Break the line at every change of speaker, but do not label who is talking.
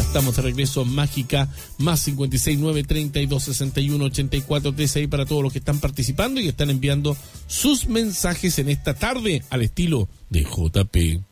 estamos de regreso. Mágica, más 569-3261-8413, ahí para todos los que están participando y están enviando sus mensajes en esta tarde al estilo de JP.